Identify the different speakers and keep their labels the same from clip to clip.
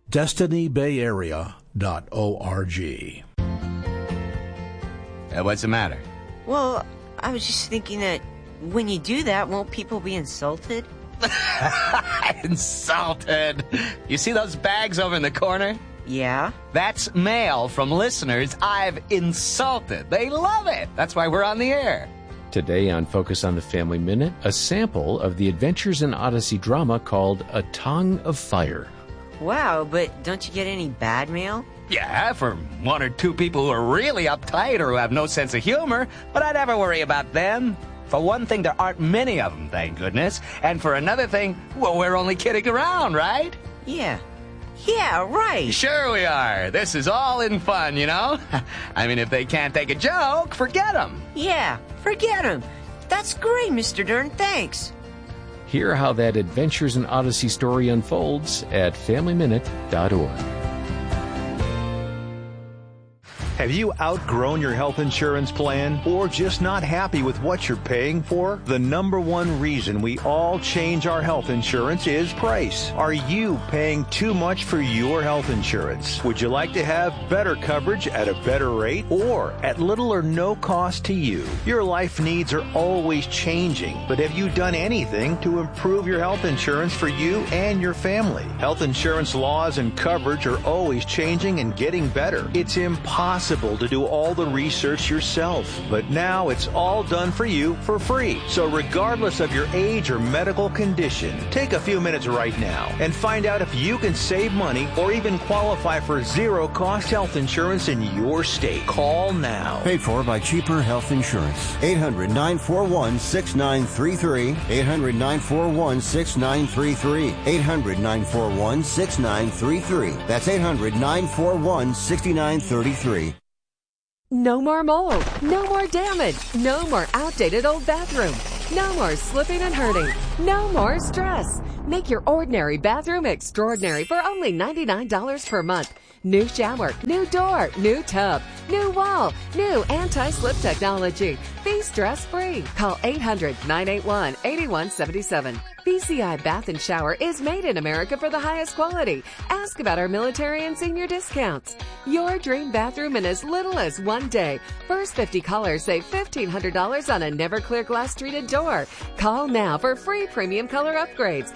Speaker 1: DestinyBayArea.org.
Speaker 2: What's the matter?
Speaker 3: Well, I was just thinking that when you do that, won't people be insulted?
Speaker 2: Insulted? You see those bags over in the corner?
Speaker 3: Yeah?
Speaker 2: That's mail from listeners I've insulted. They love it. That's why we're on the air.
Speaker 4: Today on Focus on the Family Minute, a sample of the Adventures in Odyssey drama called A Tongue of Fire.
Speaker 3: Wow, but don't you get any bad mail?
Speaker 2: Yeah, for one or two people who are really uptight or who have no sense of humor, but I never worry about them. For one thing, there aren't many of them, thank goodness. And for another thing, well, we're only kidding around, right?
Speaker 3: Yeah, right.
Speaker 2: Sure we are. This is all in fun, you know? I mean, if they can't take a joke, forget them.
Speaker 3: Yeah, forget them. That's great, Mr. Dern. Thanks.
Speaker 4: Hear how that Adventures in Odyssey story unfolds at FamilyMinute.org.
Speaker 5: Have you outgrown your health insurance plan or just not happy with what you're paying for? The number one reason we all change our health insurance is price. Are you paying too much for your health insurance? Would you like to have better coverage at a better rate or at little or no cost to you? Your life needs are always changing, but have you done anything to improve your health insurance for you and your family? Health insurance laws and coverage are always changing and getting better. It's impossible to do all the research yourself, but now it's all done for you for free. So regardless of your age or medical condition, take a few minutes right now and find out if you can save money or even qualify for zero-cost health insurance in your state. Call now.
Speaker 6: Paid for by Cheaper Health Insurance. 800-941-6933. 800-941-6933. 800-941-6933. That's 800-941-6933.
Speaker 7: No more mold, no more damage, no more outdated old bathroom, no more slipping and hurting, no more stress. Make your ordinary bathroom extraordinary for only $99 per month. New shower, new door, new tub, new wall, new anti-slip technology. Be stress-free. Call 800-981-8177. BCI Bath and Shower is made in America for the highest quality. Ask about our military and senior discounts. Your dream bathroom in as little as 1 day. First 50 callers save $1,500 on a never clear glass treated door. Call now for free premium color upgrades.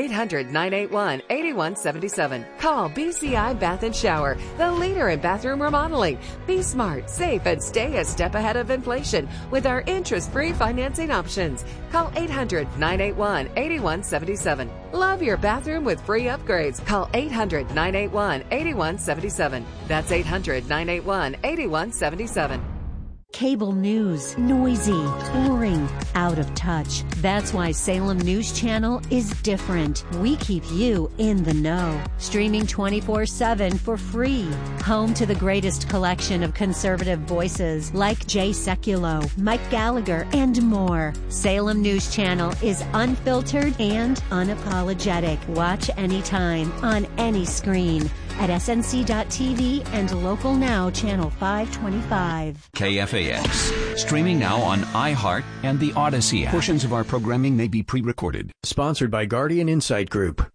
Speaker 7: 800-981-8177. Call BCI Bath and Shower, the leader in bathroom remodeling. Be smart, safe, and stay a step ahead of inflation with our interest-free financing options. Call 800-981-8177. Love your bathroom with free upgrades. Call 800-981-8177. That's 800-981-8177.
Speaker 8: Cable news, noisy, boring, out of touch. That's why Salem News Channel is different. We keep you in the know. Streaming 24/7 for free. Home to the greatest collection of conservative voices like Jay Sekulow, Mike Gallagher, and more. Salem News Channel is unfiltered and unapologetic. Watch anytime, on any screen. At snc.tv and Local Now Channel 525.
Speaker 9: KFAX. Streaming now on iHeart and the Odyssey app.
Speaker 10: Portions of our programming may be pre-recorded.
Speaker 6: Sponsored by Guardian Insight Group.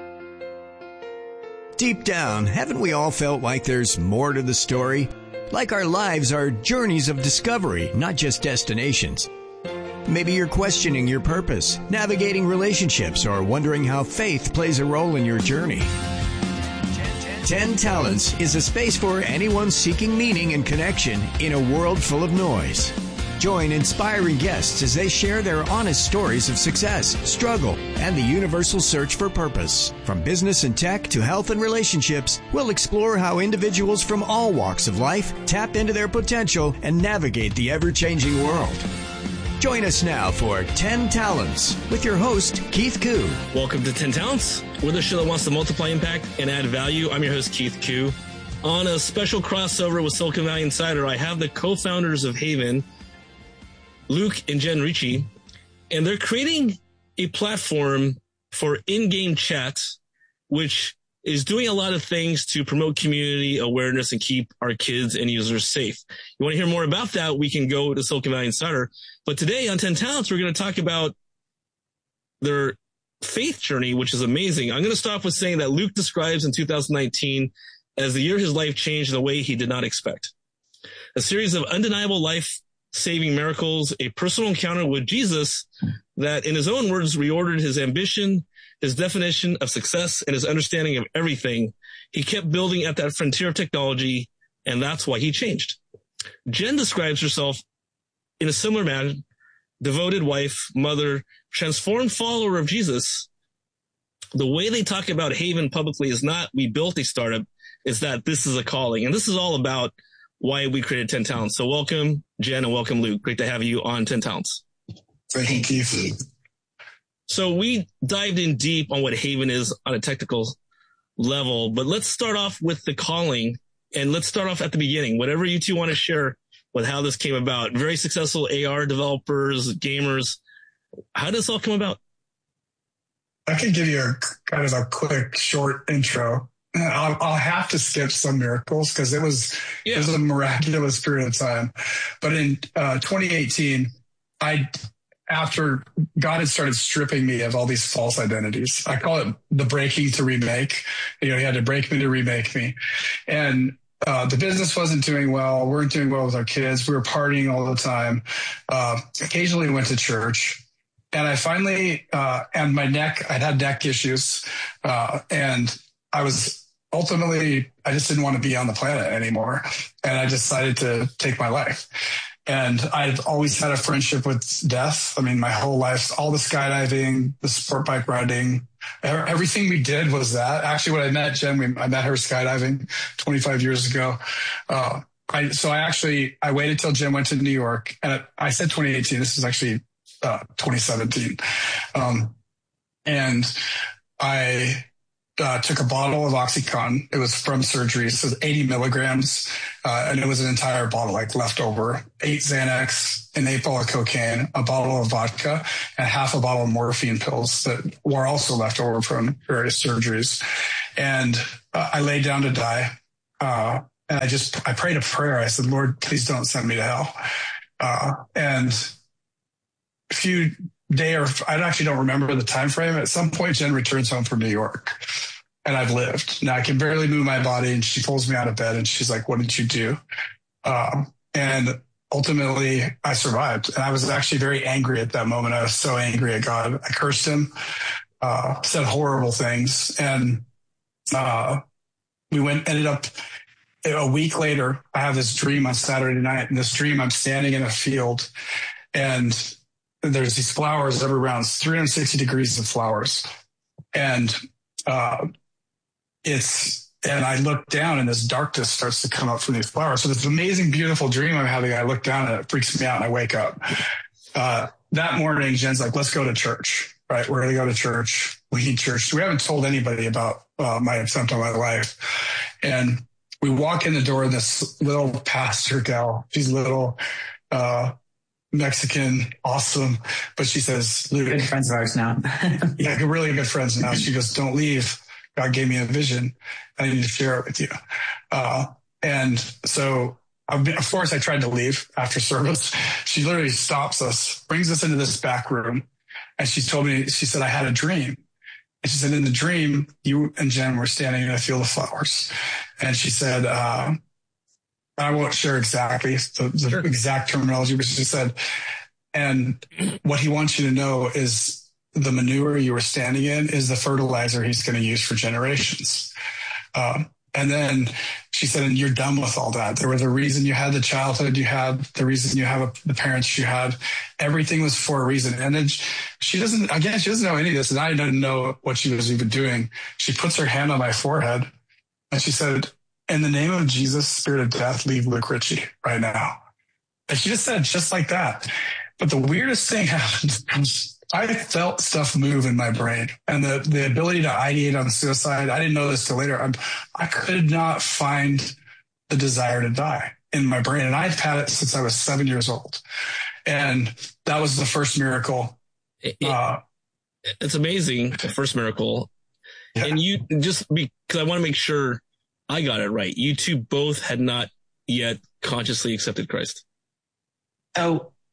Speaker 11: Deep down, haven't we all felt like there's more to the story? Like our lives are journeys of discovery, not just destinations. Maybe you're questioning your purpose, navigating relationships, or wondering how faith plays a role in your journey. 10 Talents is a space for anyone seeking meaning and connection in a world full of noise. Join inspiring guests as they share their honest stories of success, struggle, and the universal search for purpose. From business and tech to health and relationships, we'll explore how individuals from all walks of life tap into their potential and navigate the ever-changing world. Join us now for 10 Talents with your host, Keith Koo.
Speaker 12: Welcome to 10 Talents. We're the show that wants to multiply impact and add value. I'm your host, Keith Koo. On a special crossover with Silicon Valley Insider, I have the co-founders of Haven, Luke and Jen Ricci, and they're creating a platform for in-game chat, which is doing a lot of things to promote community awareness and keep our kids and users safe. You want to hear more about that? We can go to Silicon Valley Insider. But today on 10 Talents, we're going to talk about their faith journey, which is amazing. I'm going to start off with saying that Luke describes in 2019 as the year his life changed in a way he did not expect. A series of undeniable life-saving miracles, a personal encounter with Jesus that, in his own words, reordered his ambition, his definition of success, and his understanding of everything. He kept building at that frontier of technology, and that's why he changed. Jen describes herself in a similar manner: devoted wife, mother, transformed follower of Jesus. The way they talk about Haven publicly is not we built a startup, it's that this is a calling. And this is all about why we created 10 Talents. So welcome, Jen, and welcome, Luke. Great to have you on 10 Talents.
Speaker 1: Thank you.
Speaker 12: So we dived in deep on what Haven is on a technical level, but let's start off with the calling, and let's start off at the beginning. Whatever you two want to share with how this came about. Very successful AR developers, gamers. How did this all come about?
Speaker 1: I can give you a quick, short intro. I'll have to skip some miracles because it was a miraculous period of time. But in 2018, after God had started stripping me of all these false identities, I call it the breaking to remake. He had to break me to remake me. And the business wasn't doing well. We weren't doing well with our kids. We were partying all the time. Occasionally went to church. And I finally, and my neck, I'd had neck issues. And I was ultimately, I just didn't want to be on the planet anymore. And I decided to take my life. And I've always had a friendship with death. I mean, my whole life, all the skydiving, the sport bike riding, everything we did was that. Actually, when I met Jen, I met her skydiving 25 years ago. I waited till Jen went to New York, and I said 2018. This is actually 2017. And I took a bottle of OxyContin. It was from surgery. So 80 milligrams. And it was an entire bottle, like leftover, 8 Xanax, an 8 ball of cocaine, a bottle of vodka, and half a bottle of morphine pills that were also left over from various surgeries. And I laid down to die. And I prayed a prayer. I said, Lord, please don't send me to hell. And a few days, I actually don't remember the time frame. At some point, Jen returns home from New York, and I've lived. Now I can barely move my body, and she pulls me out of bed, and she's like, "What did you do?" And ultimately, I survived. And I was actually very angry at that moment. I was so angry at God. I cursed him, said horrible things, and ended up. A week later, I have this dream on Saturday night. In this dream, I'm standing in a field, and there's these flowers everywhere around. It's 360 degrees of flowers. And I look down, and this darkness starts to come up from these flowers. So this amazing, beautiful dream I'm having, I look down, and it freaks me out, and I wake up. That morning, Jen's like, let's go to church, right? We're going to go to church. We need church. We haven't told anybody about my attempt on my life. And we walk in the door, and this little pastor gal, she's little, Mexican, awesome. But she says, Luke,
Speaker 13: good friends of ours now.
Speaker 1: Yeah, really good friends now. She goes, don't leave. God gave me a vision. I need to share it with you. And so, of course, I tried to leave after service. She literally stops us, brings us into this back room. And she said, I had a dream. And she said, in the dream, you and Jen were standing in a field of flowers. And she said, I won't share exactly the exact terminology, but she said, and what he wants you to know is the manure you were standing in is the fertilizer he's going to use for generations. And then she said, and you're done with all that. There was the reason you had the childhood you had, the reason you have the parents you had. Everything was for a reason. And then she doesn't know any of this. And I didn't know what she was even doing. She puts her hand on my forehead, and she said, in the name of Jesus, spirit of death, leave Luke Ritchie right now. And she just said, just like that. But the weirdest thing happened. I felt stuff move in my brain, and the ability to ideate on suicide. I didn't know this till later. I could not find the desire to die in my brain. And I've had it since I was 7 years old. And that was the first miracle.
Speaker 12: It's amazing. The first miracle. Yeah. And you just because I want to make sure I got it right. You two both had not yet consciously accepted Christ.
Speaker 13: Oh,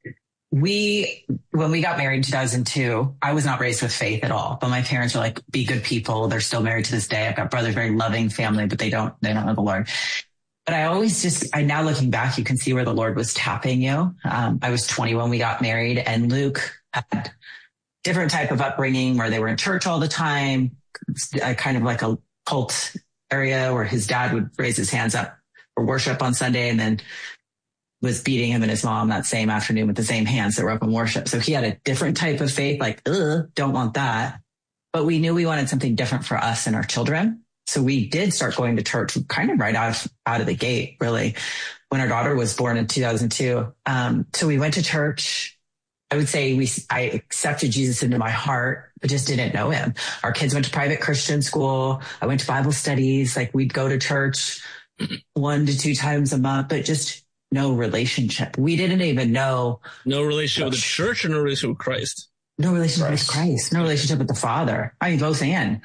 Speaker 13: when we got married in 2002, I was not raised with faith at all, but my parents were like, be good people. They're still married to this day. I've got brothers, very loving family, but they don't know the Lord. But I now looking back, you can see where the Lord was tapping you. I was 20 when we got married, and Luke had different type of upbringing where they were in church all the time, kind of like a cult area where his dad would raise his hands up for worship on Sunday and then was beating him and his mom that same afternoon with the same hands that were up in worship. So he had a different type of faith, like, don't want that. But we knew we wanted something different for us and our children. So we did start going to church kind of right out of the gate, really, when our daughter was born in 2002. So we went to church. I would say I accepted Jesus into my heart, but just didn't know him. Our kids went to private Christian school. I went to Bible studies. Like, we'd go to church 1 to 2 times a month, but just no relationship. We didn't even know.
Speaker 12: No relationship with the church or no relationship with Christ?
Speaker 13: No relationship with Christ. No relationship with the Father. I mean, both and.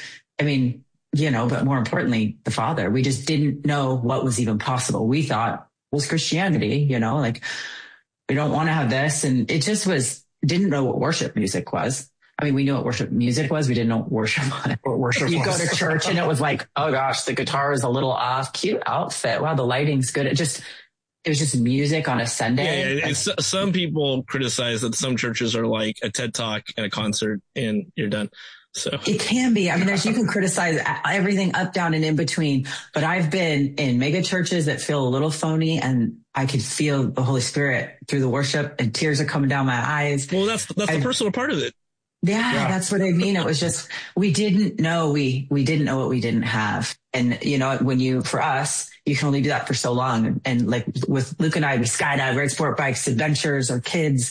Speaker 13: But more importantly, the Father. We just didn't know what was even possible. We thought it was Christianity, like, we don't want to have this. And it just didn't know what worship music was. I mean, we knew what worship music was. We didn't know what worship was. You go to church and it was like, oh gosh, the guitar is a little off. Cute outfit. Wow, the lighting's good. It was just music on a Sunday.
Speaker 12: Yeah, some people criticize that some churches are like a TED Talk and a concert and you're done. So
Speaker 13: it can be. I mean, you can criticize everything up, down, and in between. But I've been in mega churches that feel a little phony, and I could feel the Holy Spirit through the worship, and tears are coming down my eyes.
Speaker 12: Well, that's the personal part of it.
Speaker 13: Yeah, that's what I mean. It was just, we didn't know we didn't know what we didn't have. And for us, you can only do that for so long. And like with Luke and I, we skydive, ride sport bikes, adventures, or kids,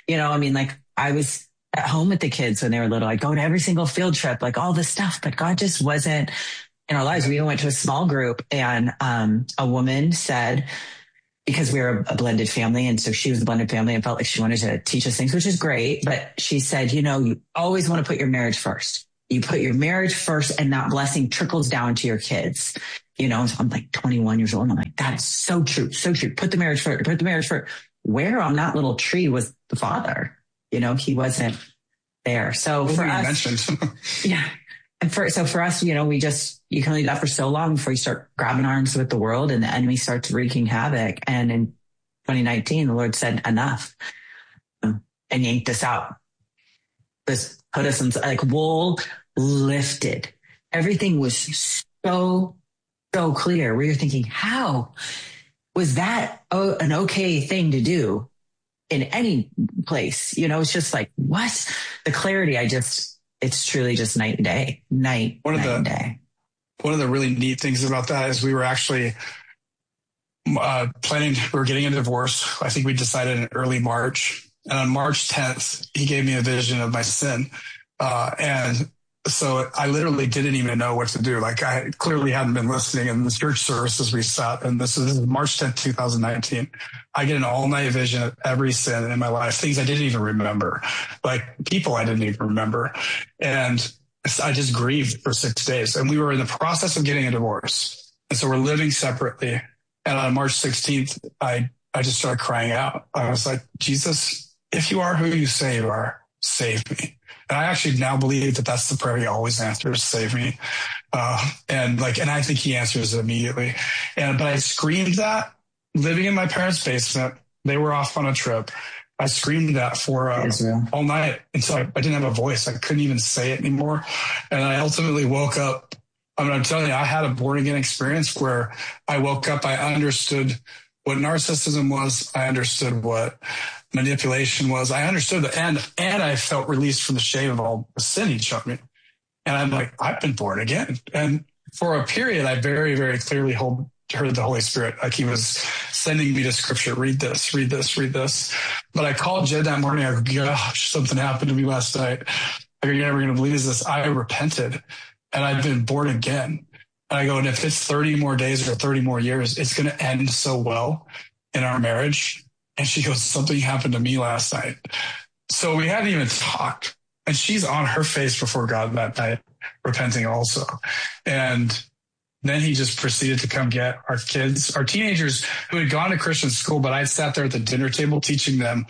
Speaker 13: I was at home with the kids when they were little. I'd go to every single field trip, like all this stuff, but God just wasn't in our lives. We even went to a small group, and a woman said, because we were a blended family, and so she was a blended family and felt like she wanted to teach us things, which is great. But she said, you always want to put your marriage first. You put your marriage first, and that blessing trickles down to your kids. So I'm like 21 years old, and I'm like, that is so true, so true. Put the marriage first. Put the marriage first. Where on that little tree was the Father? He wasn't there. So for us, yeah. And for us, you can only do that for so long before you start grabbing arms with the world and the enemy starts wreaking havoc. And in 2019, the Lord said, enough, and yanked us out. This put us in, like, wool lifted. Everything was so clear. We were thinking, how was that an okay thing to do in any place? It's just like, what? The clarity, it's truly just night and day. Night and day.
Speaker 1: One of the really neat things about that is we were actually we were getting a divorce. I think we decided in early March. And on March 10th, he gave me a vision of my sin. And so I literally didn't even know what to do. Like, I clearly hadn't been listening in the church services we sat. And this is March 10th, 2019. I get an all-night vision of every sin in my life, things I didn't even remember, like people I didn't even remember. And I just grieved for 6 days. And we were in the process of getting a divorce. And so we're living separately. And on March 16th, I just started crying out. I was like, Jesus, if you are who you say you are, save me. And I actually now believe that that's the prayer he always answers, save me. And I think he answers it immediately. But I screamed that living in my parents' basement. They were off on a trip. I screamed that for all night until I didn't have a voice. I couldn't even say it anymore. And I ultimately woke up. I'm telling you, I had a born again experience where I woke up. I understood what narcissism was. I understood what manipulation was. I understood that. And I felt released from the shame of all the sin he showed me. And I'm like, I've been born again. And for a period, I very, very clearly heard the Holy Spirit. Like, he was sending me to scripture, read this, read this, read this. But I called Jed that morning. I go, gosh, something happened to me last night. You're never going to believe this. I repented and I've been born again. And I go, and if it's 30 more days or 30 more years, it's going to end so well in our marriage. And she goes, something happened to me last night. So we hadn't even talked. And she's on her face before God that night, repenting also. And then he just proceeded to come get our kids, our teenagers who had gone to Christian school, but I sat there at the dinner table teaching them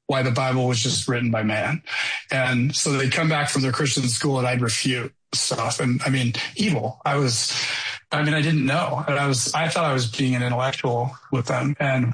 Speaker 1: why the Bible was just written by man. And so they'd come back from their Christian school and I'd refute stuff. And I mean, evil. I didn't know. And I thought I was being an intellectual with them. And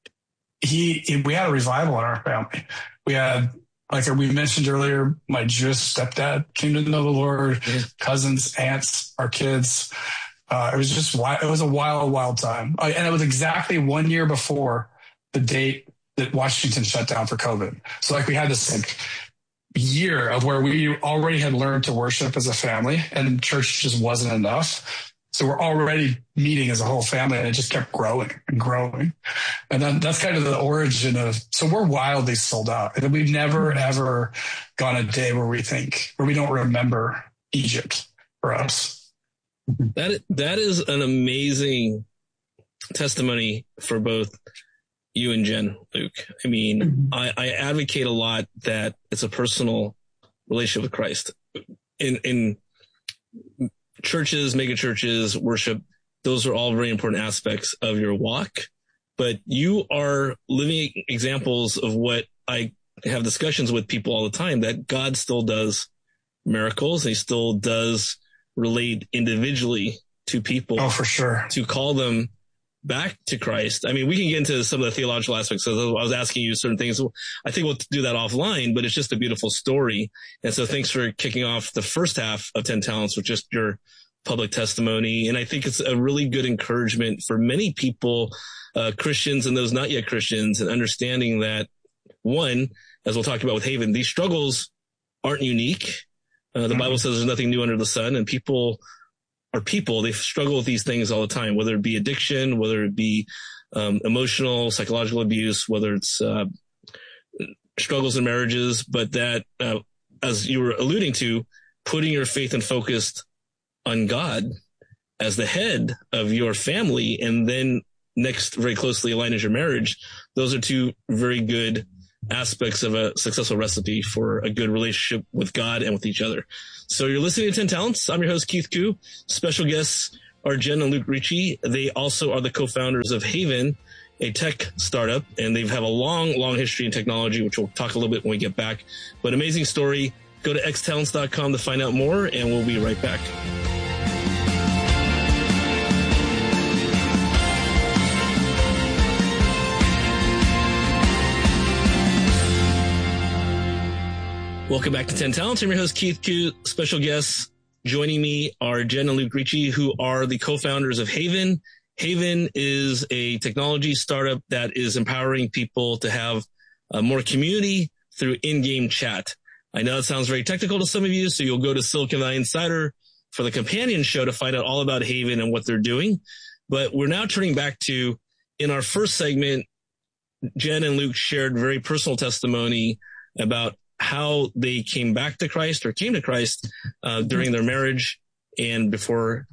Speaker 1: we had a revival in our family. We had, like we mentioned earlier, my Jewish stepdad came to know the Lord, cousins, aunts, our kids. It was just wild. It was a wild time. And it was exactly 1 year before the date that Washington shut down for COVID. So like we had this like year of where we already had learned to worship as a family and church just wasn't enough. So we're already meeting as a whole family and it just kept growing and growing. And then that's kind of the origin so we're wildly sold out. And we've never, ever gone a day where we don't remember Egypt for us.
Speaker 12: That is an amazing testimony for both you and Jen, Luke. I mean, I advocate a lot that it's a personal relationship with Christ. In churches, mega churches, worship, those are all very important aspects of your walk. But you are living examples of what I have discussions with people all the time, that God still does miracles. And he still does relate individually to people.
Speaker 1: Oh, for sure.
Speaker 12: To call them back to Christ. I mean, we can get into some of the theological aspects. So I was asking you certain things. I think we'll do that offline, but it's just a beautiful story. And so thanks for kicking off the first half of 10 Talents with just your public testimony. And I think it's a really good encouragement for many people, Christians and those not yet Christians, and understanding that, one, as we'll talk about with Haven, these struggles aren't unique. The Bible says there's nothing new under the sun, and people are people. They struggle with these things all the time, whether it be addiction, whether it be emotional, psychological abuse, whether it's struggles in marriages, but that, as you were alluding to, putting your faith and focus on God as the head of your family, and then next very closely aligned as your marriage, those are two very good aspects of a successful recipe for a good relationship with God and with each other. So you're listening to 10 Talents. I'm your host, Keith Koo. Special guests are Jen and Luke Ricci. They also are the co-founders of Haven, a tech startup, and they have a long history in technology, which we'll talk a little bit when we get back. But amazing story. Go to xtalents.com to find out more, and we'll be right back. Welcome back to 10 Talents. I'm your host, Keith Koo. Special guests joining me are Jen and Luke Ricci, who are the co-founders of Haven. Haven is a technology startup that is empowering people to have more community through in-game chat. I know it sounds very technical to some of you, so you'll go to Silicon Valley Insider for the companion show to find out all about Haven and what they're doing. But we're now turning back to, in our first segment, Jen and Luke shared very personal testimony about how they came back to Christ or came to Christ during their marriage and before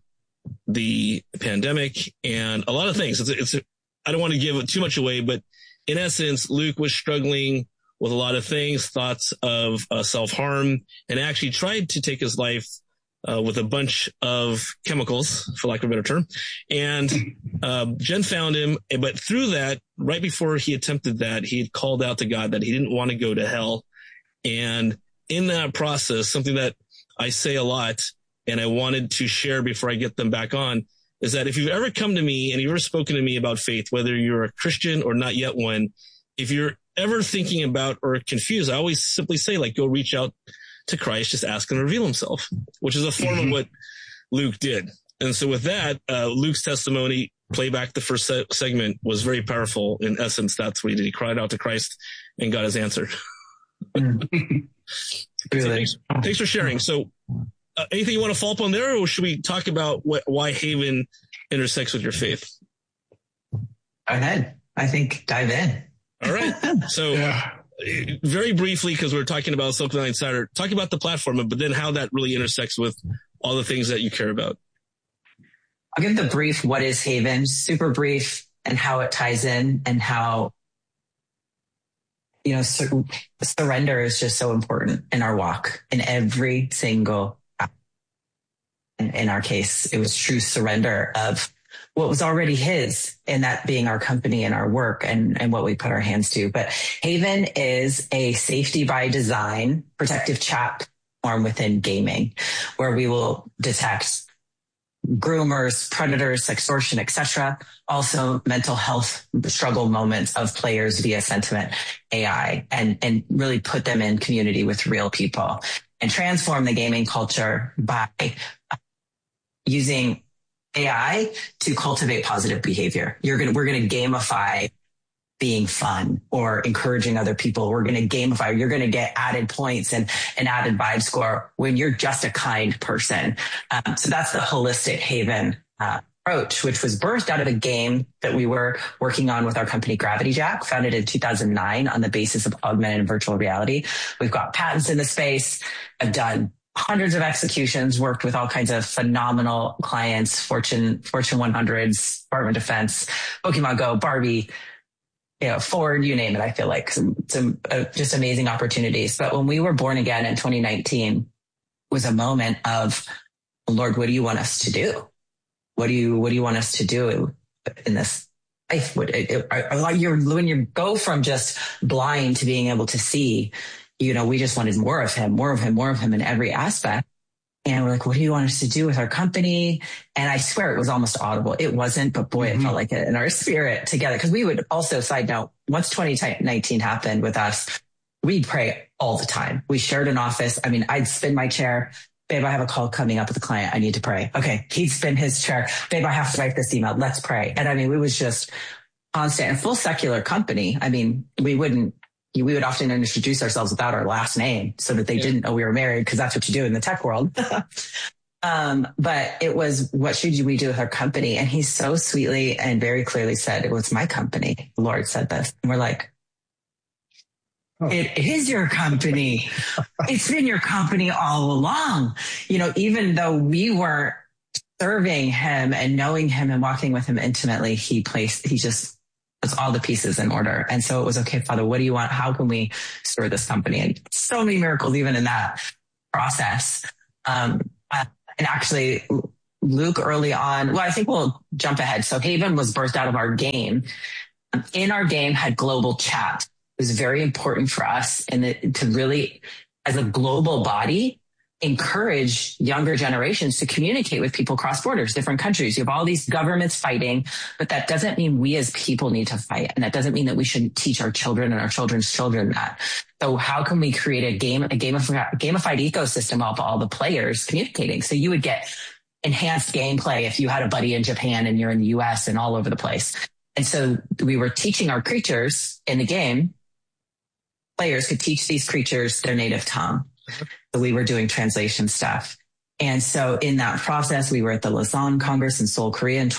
Speaker 12: the pandemic, and a lot of things. I don't want to give too much away, but in essence, Luke was struggling with a lot of things, thoughts of self-harm, and actually tried to take his life with a bunch of chemicals, for lack of a better term. And Jen found him, but through that, right before he attempted that, he had called out to God that he didn't want to go to hell. And in that process, something that I say a lot and I wanted to share before I get them back on is that if you've ever come to me and you've ever spoken to me about faith, whether you're a Christian or not yet one, if you're ever thinking about or confused, I always simply say, like, go reach out to Christ, just ask him to reveal himself, which is a form of what Luke did. And so with that, Luke's testimony, play back the first segment, was very powerful. In essence, that's what he did. He cried out to Christ and got his answer.
Speaker 13: Really?
Speaker 12: So thanks for sharing. So anything you want to follow up on there, or should we talk about why Haven intersects with your faith?
Speaker 13: Go ahead. I think dive in.
Speaker 12: All right. So very briefly, because we're talking about Silicon Valley Insider, talk about the platform, but then how that really intersects with all the things that you care about.
Speaker 13: I'll give the brief, what is Haven, super brief, and how it ties in, and how, surrender is just so important in our walk, in every single. In our case, it was true surrender of what was already his, and that being our company and our work and what we put our hands to. But Haven is a safety by design protective chat platform within gaming, where we will detect groomers, predators, extortion, etc. Also mental health struggle moments of players via sentiment AI, and really put them in community with real people and transform the gaming culture by using AI to cultivate positive behavior. We're going to gamify being fun or encouraging other people. We're going to gamify. You're going to get added points and an added vibe score when you're just a kind person. So that's the holistic Haven approach, which was birthed out of a game that we were working on with our company Gravity Jack, founded in 2009 on the basis of augmented and virtual reality. We've got patents in the space. I've done hundreds of executions, worked with all kinds of phenomenal clients, Fortune 100s, Department of Defense, Pokemon Go, Barbie, Ford, you name it. I feel like some just amazing opportunities. But when we were born again in 2019 was a moment of, Lord, what do you want us to do? What do you want us to do in this life? When you go from just blind to being able to see, we just wanted more of him in every aspect. And we're like, what do you want us to do with our company? And I swear it was almost audible. It wasn't, but boy, it felt like it in our spirit together. Cause we would also, side note, once 2019 happened with us, we'd pray all the time. We shared an office. I mean, I'd spin my chair. Babe, I have a call coming up with a client. I need to pray. Okay. He'd spin his chair. Babe, I have to write this email. Let's pray. And I mean, we was just constant and full secular company. I mean, we would often introduce ourselves without our last name so that they didn't know we were married, because that's what you do in the tech world. But it was, what should we do with our company? And he so sweetly and very clearly said, it was my company. The Lord said this. And we're like, it is your company. It's been your company all along. Even though we weren't serving him and knowing him and walking with him intimately, he just puts all the pieces in order. And so it was, okay, Father, what do you want? How can we stir this company? And so many miracles even in that process. And actually, Luke early on, well, I think we'll jump ahead. So Haven was birthed out of our game. In our game had global chat. It was very important for us to really, as a global body, encourage younger generations to communicate with people across borders, different countries. You have all these governments fighting, but that doesn't mean we as people need to fight. And that doesn't mean that we shouldn't teach our children and our children's children that. So how can we create a gamified ecosystem of all the players communicating? So you would get enhanced gameplay if you had a buddy in Japan and you're in the US and all over the place. And so we were teaching our creatures in the game. Players could teach these creatures their native tongue. So we were doing translation stuff. And so in that process, we were at the Lausanne Congress in Seoul, Korea in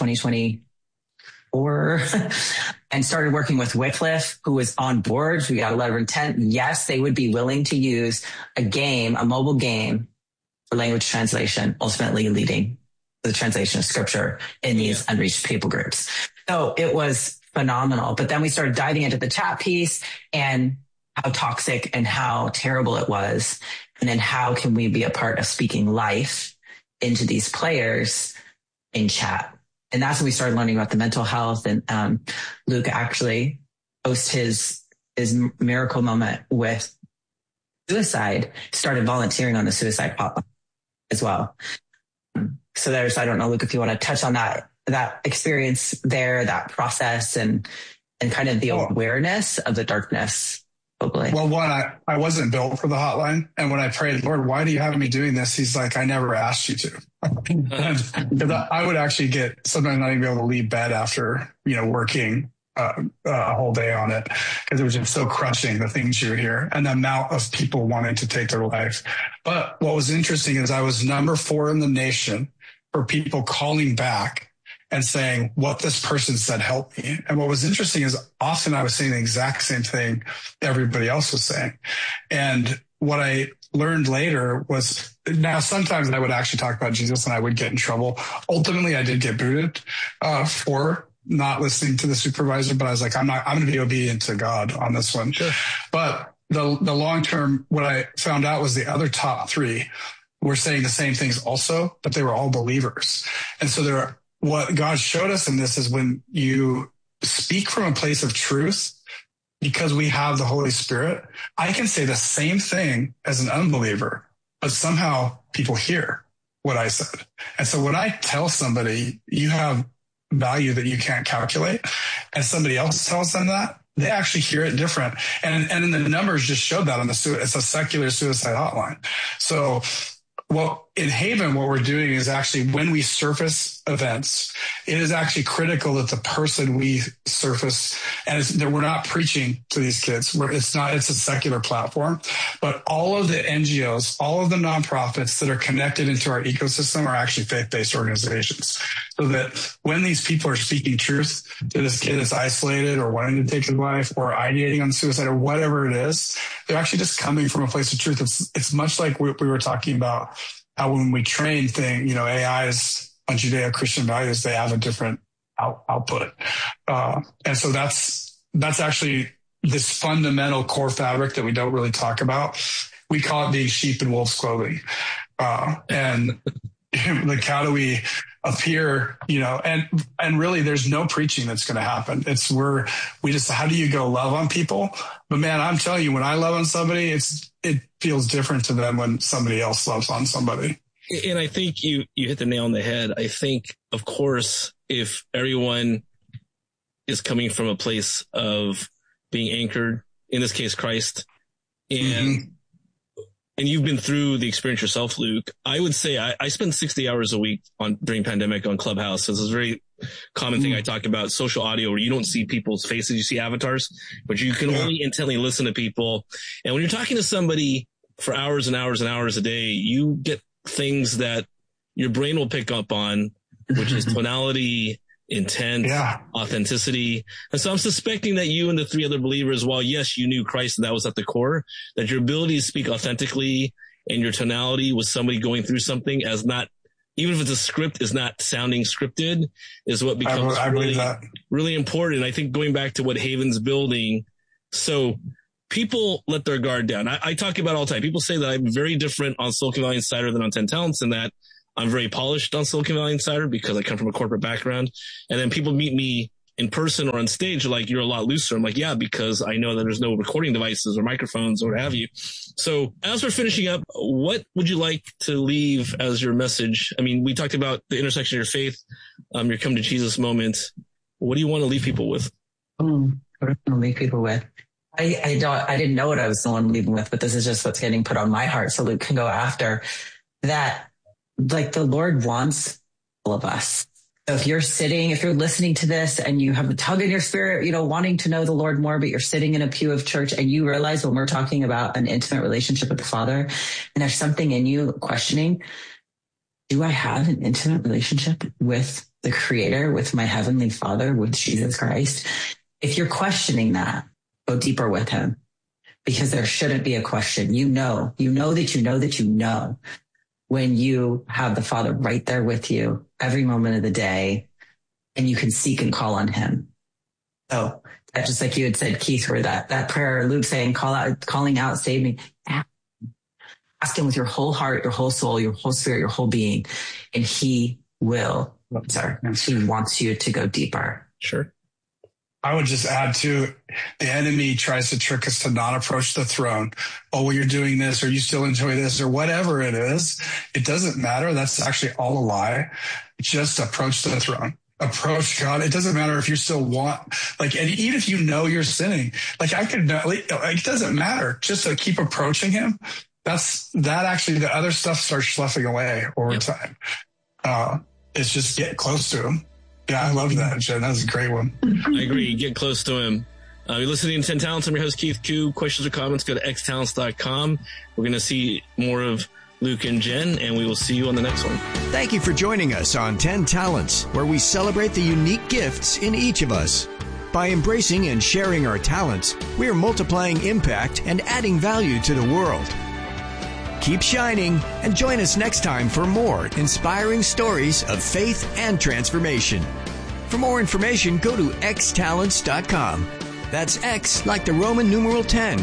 Speaker 13: 2024 and started working with Wycliffe, who was on board. We got a letter of intent. Yes, they would be willing to use a mobile game for language translation, ultimately leading to the translation of scripture in these unreached people groups. So it was phenomenal. But then we started diving into the chat piece and how toxic and how terrible it was. And then how can we be a part of speaking life into these players in chat? And that's when we started learning about the mental health. And Luke actually post his miracle moment with suicide, started volunteering on the suicide hotline as well. So I don't know, Luke, if you want to touch on that experience there, that process and kind of the awareness of the darkness.
Speaker 1: Well, one, I wasn't built for the hotline. And when I prayed, Lord, why do you have me doing this? He's like, I never asked you to. Because I would actually sometimes not even be able to leave bed after, working a whole day on it, because it was just so crushing, the things you hear and the amount of people wanting to take their life. But what was interesting is I was number 4 in the nation for people calling back and saying, what this person said helped me. And what was interesting is often I was saying the exact same thing everybody else was saying. And what I learned later was, now sometimes I would actually talk about Jesus and I would get in trouble. Ultimately, I did get booted for not listening to the supervisor, but I was like, I'm going to be obedient to God on this one. Sure. But the long term, what I found out was the other top 3 were saying the same things also, but they were all believers. And so what God showed us in this is when you speak from a place of truth, because we have the Holy Spirit, I can say the same thing as an unbeliever, but somehow people hear what I said. And so when I tell somebody you have value that you can't calculate, and somebody else tells them that, they actually hear it different. And the numbers just showed that on it's a secular suicide hotline. So in Haven, what we're doing is actually when we surface events, it is actually critical that the person we surface, and we're not preaching to these kids. It's a secular platform, but all of the NGOs, all of the nonprofits that are connected into our ecosystem are actually faith-based organizations. So that when these people are speaking truth to this kid that's isolated or wanting to take his life or ideating on suicide or whatever it is, they're actually just coming from a place of truth. It's much like we were talking about how when we train AIs on Judeo-Christian values, they have a different output. And so that's actually this fundamental core fabric that we don't really talk about. We call it being sheep in wolf's clothing. And like, how do we appear, and really there's no preaching that's going to happen. How do you go love on people? But man, I'm telling you, when I love on somebody, it feels different to them when somebody else loves on somebody.
Speaker 12: And I think you hit the nail on the head. I think, of course, if everyone is coming from a place of being anchored, in this case, Christ, and you've been through the experience yourself, Luke, I would say I spend 60 hours a week during pandemic on Clubhouse. This is a very common thing I talk about, social audio, where you don't see people's faces, you see avatars, but you can only intently listen to people. And when you're talking to somebody for hours and hours and hours a day, you get things that your brain will pick up on, which is tonality, intent, authenticity. And so I'm suspecting that you and the three other believers, while yes, you knew Christ and that was at the core, that your ability to speak authentically and your tonality with somebody going through something as not, even if it's a script, is not sounding scripted, is what becomes really important. I think going back to what Haven's building, so people let their guard down. I talk about it all the time. People say that I'm very different on Silicon Valley Insider than on 10 Talents, and that I'm very polished on Silicon Valley Insider because I come from a corporate background. And then people meet me in person or on stage, like, you're a lot looser. I'm like, yeah, because I know that there's no recording devices or microphones or what have you. So as we're finishing up, what would you like to leave as your message? I mean, we talked about the intersection of your faith, your come to Jesus moment. What do you want to leave people with?
Speaker 13: What do I want to leave people with? I didn't know what I was the one leaving with, but this is just what's getting put on my heart. So Luke can go after that. Like, the Lord wants all of us. So if you're listening to this and you have a tug in your spirit, wanting to know the Lord more, but you're sitting in a pew of church and you realize when we're talking about an intimate relationship with the Father, and there's something in you questioning, do I have an intimate relationship with the Creator, with my Heavenly Father, with Jesus Christ? If you're questioning that, go deeper with Him, because there shouldn't be a question. You know when you have the Father right there with you every moment of the day, and you can seek and call on Him. So that, just like you had said, Keith, where that prayer, Luke saying, calling out, save me. Ask Him with your whole heart, your whole soul, your whole spirit, your whole being, and He will answer. He wants you to go deeper.
Speaker 12: Sure.
Speaker 1: I would just add to, the enemy tries to trick us to not approach the throne. Oh, well, you're doing this, or you still enjoy this, or whatever it is. It doesn't matter. That's actually all a lie. Just approach the throne. Approach God. It doesn't matter if you still and even if you know you're sinning, it doesn't matter. Just to keep approaching Him. Actually, the other stuff starts sloughing away over time. It's just get close to Him. Yeah, I love that, Jen. That was a great one.
Speaker 12: I agree. Get close to Him. You're listening to 10 Talents. I'm your host, Keith Koo. Questions or comments, go to xtalents.com. We're going to see more of Luke and Jen, and we will see you on the next one.
Speaker 11: Thank you for joining us on 10 Talents, where we celebrate the unique gifts in each of us. By embracing and sharing our talents, we are multiplying impact and adding value to the world. Keep shining and join us next time for more inspiring stories of faith and transformation. For more information, go to xtalents.com. That's X like the Roman numeral 10,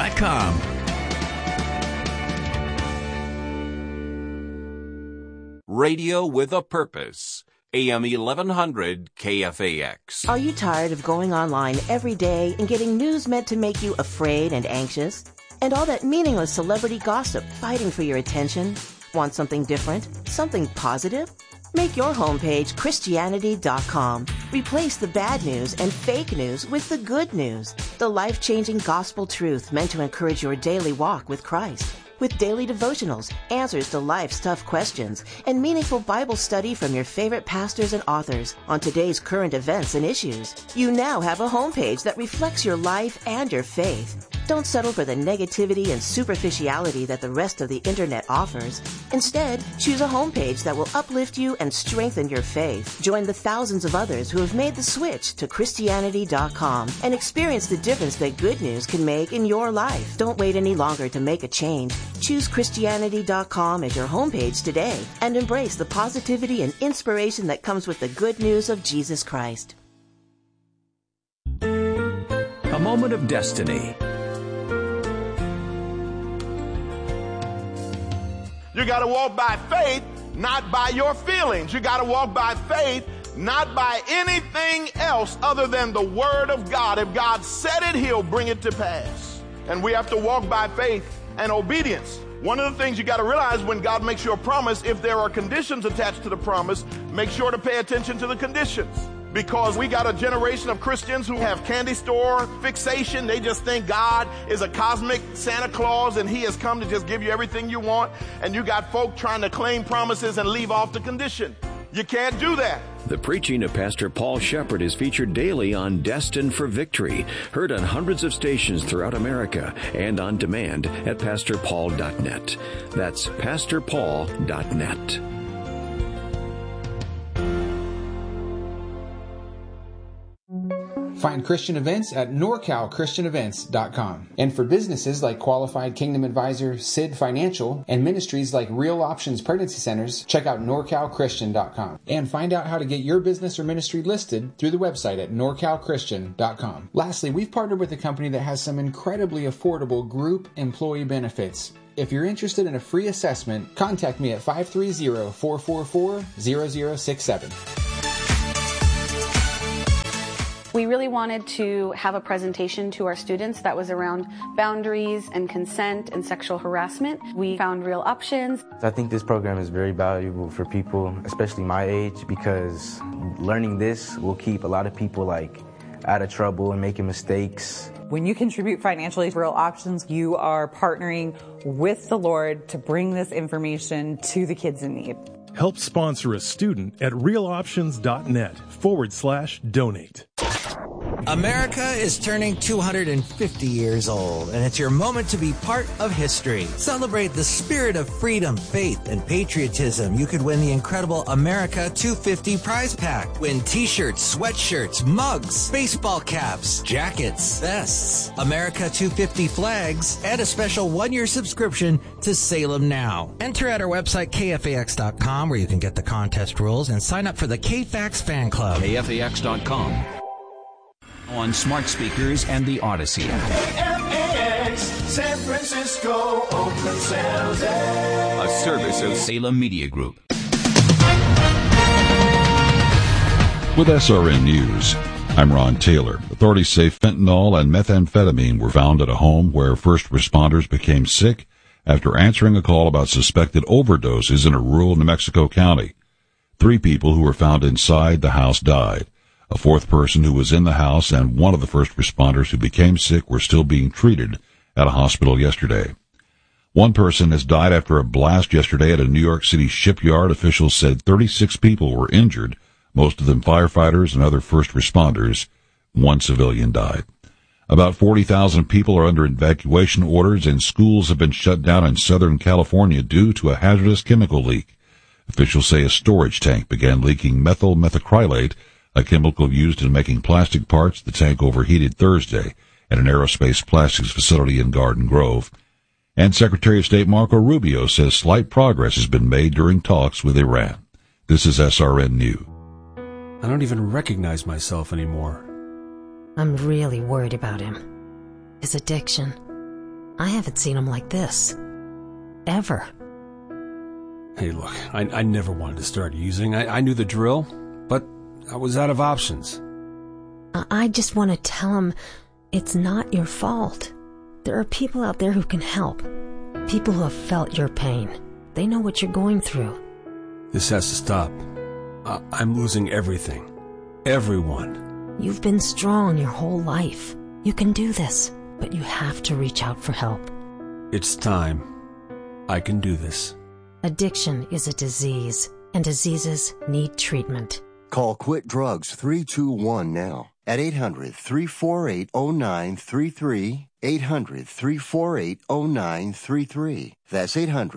Speaker 11: xtalents.com.
Speaker 14: Radio with a Purpose. AM 1100 KFAX.
Speaker 15: Are you tired of going online every day and getting news meant to make you afraid and anxious? And all that meaningless celebrity gossip fighting for your attention? Want something different? Something positive? Make your homepage Christianity.com. Replace the bad news and fake news with the good news. The life-changing gospel truth meant to encourage your daily walk with Christ. With daily devotionals, answers to life's tough questions, and meaningful Bible study from your favorite pastors and authors on today's current events and issues. You now have a homepage that reflects your life and your faith. Don't settle for the negativity and superficiality that the rest of the internet offers. Instead, choose a homepage that will uplift you and strengthen your faith. Join the thousands of others who have made the switch to Christianity.com and experience the difference that good news can make in your life. Don't wait any longer to make a change. Choose Christianity.com as your homepage today and embrace the positivity and inspiration that comes with the good news of Jesus Christ.
Speaker 10: A moment of destiny.
Speaker 16: You got to walk by faith, not by your feelings. You got to walk by faith, not by anything else other than the Word of God. If God said it, He'll bring it to pass. And we have to walk by faith and obedience. One of the things you got to realize when God makes you a promise, if there are conditions attached to the promise, make sure to pay attention to the conditions. Because we got a generation of Christians who have candy store fixation. They just think God is a cosmic Santa Claus and He has come to just give you everything you want. And you got folk trying to claim promises and leave off the condition. You can't do that.
Speaker 10: The preaching of Pastor Paul Shepherd is featured daily on Destined for Victory, heard on hundreds of stations throughout America and on demand at PastorPaul.net. That's PastorPaul.net.
Speaker 17: Find Christian events at NorCalChristianEvents.com. And for businesses like Qualified Kingdom Advisor, Sid Financial, and ministries like Real Options Pregnancy Centers, check out NorCalChristian.com. And find out how to get your business or ministry listed through the website at NorCalChristian.com. Lastly, we've partnered with a company that has some incredibly affordable group employee benefits. If you're interested in a free assessment, contact me at 530-444-0067.
Speaker 18: We really wanted to have a presentation to our students that was around boundaries and consent and sexual harassment. We found Real Options.
Speaker 19: I think this program is very valuable for people, especially my age, because learning this will keep a lot of people out of trouble and making mistakes.
Speaker 20: When you contribute financially to Real Options, you are partnering with the Lord to bring this information to the kids in need.
Speaker 21: Help sponsor a student at realoptions.net/donate.
Speaker 22: America is turning 250 years old, and it's your moment to be part of history. Celebrate the spirit of freedom, faith, and patriotism. You could win the incredible America 250 prize pack. Win t-shirts, sweatshirts, mugs, baseball caps, jackets, vests, America 250 flags, and a special one-year subscription to Salem Now. Enter at our website, KFAX.com, where you can get the contest rules and sign up for the KFAX fan club.
Speaker 9: KFAX.com. On smart speakers and the Odyssey app.
Speaker 23: KFAX, San Francisco, Oakland, San Jose.
Speaker 9: A service of Salem Media Group.
Speaker 24: With SRN News, I'm Ron Taylor. Authorities say fentanyl and methamphetamine were found at a home where first responders became sick after answering a call about suspected overdoses in a rural New Mexico county. 3 people who were found inside the house died. A 4th person who was in the house and one of the first responders who became sick were still being treated at a hospital yesterday. One person has died after a blast yesterday at a New York City shipyard. Officials said 36 people were injured, most of them firefighters and other first responders. 1 civilian died. About 40,000 people are under evacuation orders, and schools have been shut down in Southern California due to a hazardous chemical leak. Officials say a storage tank began leaking methyl methacrylate, a chemical used in making plastic parts. The tank overheated Thursday at an aerospace plastics facility in Garden Grove. And Secretary of State Marco Rubio says slight progress has been made during talks with Iran. This is SRN News.
Speaker 25: I don't even recognize myself anymore.
Speaker 26: I'm really worried about him. His addiction. I haven't seen him like this. Ever.
Speaker 25: Hey, look, I never wanted to start using. I knew the drill, but I was out of options.
Speaker 26: I just want to tell him it's not your fault. There are people out there who can help. People who have felt your pain. They know what you're going through.
Speaker 25: This has to stop. I'm losing everything. Everyone.
Speaker 26: You've been strong your whole life. You can do this, but you have to reach out for help.
Speaker 25: It's time. I can do this.
Speaker 26: Addiction is a disease, and diseases need treatment.
Speaker 6: Call Quit Drugs 321 now at 800-348-0933, 800-348-0933. That's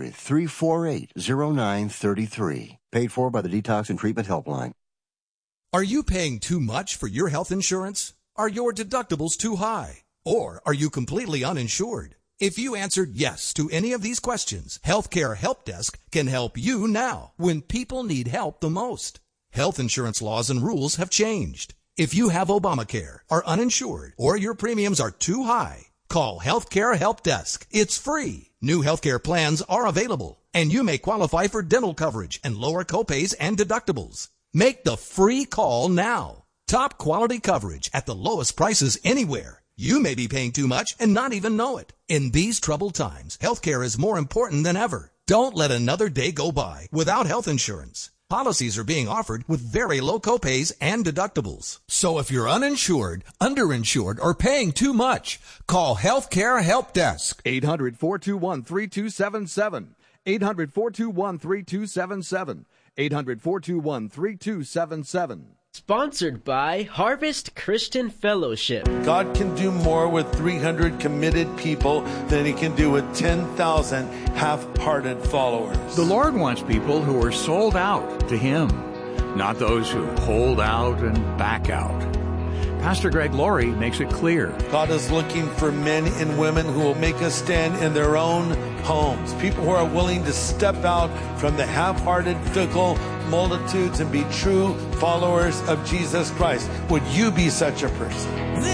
Speaker 6: 800-348-0933. Paid for by the Detox and Treatment Helpline.
Speaker 2: Are you paying too much for your health insurance? Are your deductibles too high? Or are you completely uninsured? If you answered yes to any of these questions, Healthcare Help Desk can help you now when people need help the most. Health insurance laws and rules have changed. If you have Obamacare, are uninsured, or your premiums are too high, call Healthcare Help Desk. It's free. New healthcare plans are available, and you may qualify for dental coverage and lower copays and deductibles. Make the free call now. Top quality coverage at the lowest prices anywhere. You may be paying too much and not even know it. In these troubled times, healthcare is more important than ever. Don't let another day go by without health insurance. Policies are being offered with very low copays and deductibles. So if you're uninsured, underinsured, or paying too much, call Healthcare Help Desk.
Speaker 3: 800-421-3277. 800-421-3277. 800-421-3277.
Speaker 4: Sponsored by Harvest Christian Fellowship.
Speaker 5: God can do more with 300 committed people than he can do with 10,000 half-hearted followers.
Speaker 7: The Lord wants people who are sold out to him, not those who hold out and back out. Pastor Greg Laurie makes it clear.
Speaker 5: God is looking for men and women who will make a stand in their own homes. People who are willing to step out from the half-hearted, fickle multitudes and be true followers of Jesus Christ. Would you be such a person?